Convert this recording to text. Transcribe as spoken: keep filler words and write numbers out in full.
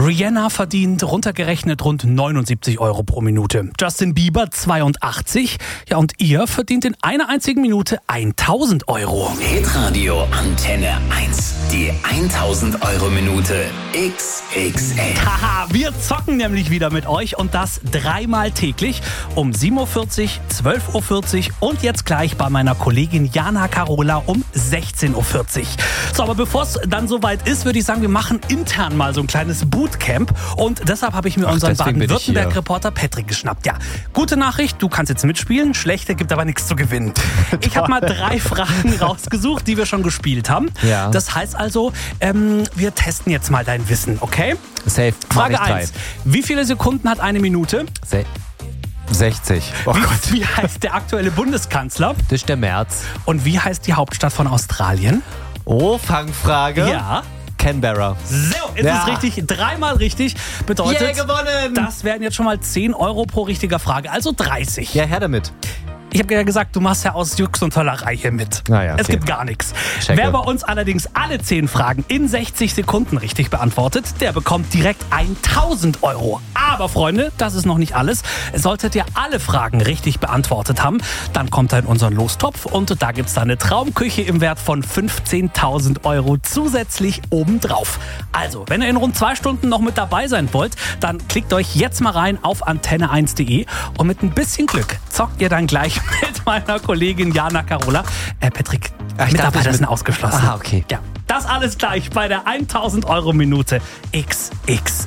Rihanna verdient runtergerechnet rund neunundsiebzig Euro pro Minute. Justin Bieber zweiundachtzig. Ja, und ihr verdient in einer einzigen Minute tausend Euro. Hitradio Antenne eins. Die tausend Euro Minute X X L. Haha, wir zocken nämlich wieder mit euch und das dreimal täglich um sieben Uhr vierzig, zwölf Uhr vierzig und jetzt gleich bei meiner Kollegin Jana Carola um sechzehn Uhr vierzig. So, aber bevor es dann soweit ist, würde ich sagen, wir machen intern mal so ein kleines Bootcamp und deshalb habe ich mir Ach, unseren deswegen bin ich Baden-Württemberg-Reporter Patrick geschnappt. Ja, gute Nachricht, du kannst jetzt mitspielen, schlechte gibt aber nichts zu gewinnen. Ich habe mal drei Fragen rausgesucht, die wir schon gespielt haben. Ja. Das heißt also, ähm, wir testen jetzt mal dein Wissen, okay? Safe. Frage eins. Wie viele Sekunden hat eine Minute? Se- sechzig. Oh wie, Gott. wie heißt der aktuelle Bundeskanzler? Das ist der März. Und wie heißt die Hauptstadt von Australien? Oh, Fangfrage. Ja. Canberra. So, ist Ja. es richtig? Dreimal richtig. Bedeutet, Yeah, gewonnen! das wären jetzt schon mal zehn Euro pro richtiger Frage, also dreißig. Ja, her damit. Ich habe ja gesagt, du machst ja aus Jux und Tollerei hier mit. Na ja, Es okay. gibt gar nichts. Checke. Wer bei uns allerdings alle zehn Fragen in sechzig Sekunden richtig beantwortet, der bekommt direkt tausend Euro. Aber Freunde, das ist noch nicht alles. Solltet ihr alle Fragen richtig beantwortet haben, dann kommt er in unseren Lostopf und da gibt es dann eine Traumküche im Wert von fünfzehntausend Euro zusätzlich obendrauf. Also, wenn ihr in rund zwei Stunden noch mit dabei sein wollt, dann klickt euch jetzt mal rein auf antenne eins punkt de und mit ein bisschen Glück zockt ihr dann gleich mit meiner Kollegin Jana Carola. Äh, Patrick, Ach, ich Mitarbeiter dachte, ich sind mit- ausgeschlossen. Aha, okay. Ja, das alles gleich bei der tausend Euro Minute X X.